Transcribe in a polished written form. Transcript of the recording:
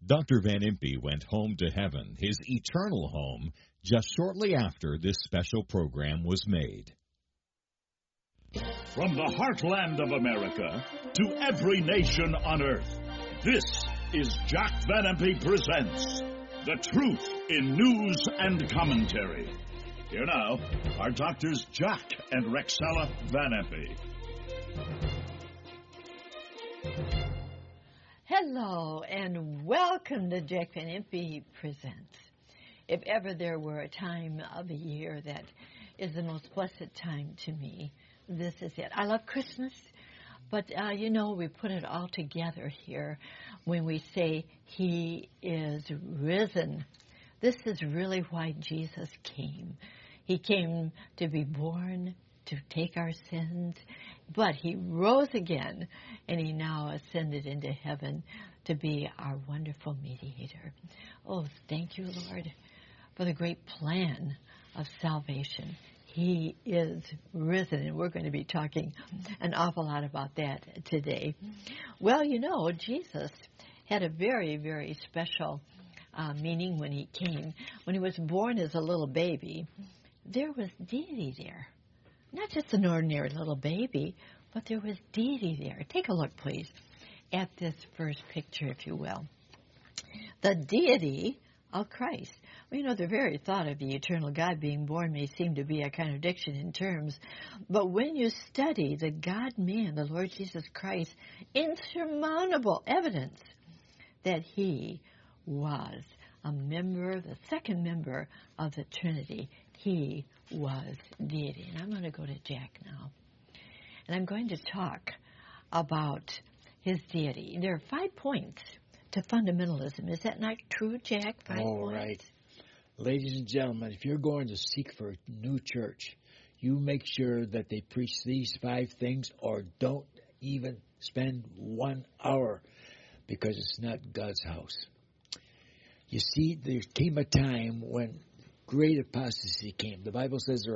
Dr. Van Impe went home to heaven, his eternal home, just shortly after this special program was made. From the heartland of America to every nation on earth, this is Jack Van Impe Presents The Truth in News and Commentary. Here now are Doctors Jack and Rexella Van Impe. Hello and welcome to Jack Van Impe Presents. If ever there were a time of the year that is the most blessed time to me, this is it. I love Christmas, but we put it all together here when we say He is risen. This is really why Jesus came. He came to be born, to take our sins, but He rose again, and He now ascended into heaven to be our wonderful mediator. Oh, thank you, Lord, for the great plan of salvation. He is risen, and we're going to be talking an awful lot about that today. Well, Jesus had a very, very special meaning when He came. When He was born as a little baby, there was deity there. Not just an ordinary little baby, but there was deity there. Take a look, please, at this first picture, if you will. The deity of Christ. Well, the very thought of the eternal God being born may seem to be a contradiction in terms, but when you study the God-man, the Lord Jesus Christ, insurmountable evidence that He was a member, the second member of the Trinity. He was deity. And I'm going to go to Jack now. And I'm going to talk about His deity. There are 5 points to fundamentalism. Is that not true, Jack? 5 points? All right. Ladies and gentlemen, if you're going to seek for a new church, you make sure that they preach these 5 things, or don't even spend 1 hour, because it's not God's house. You see, there came a time when great apostasy came. The Bible says there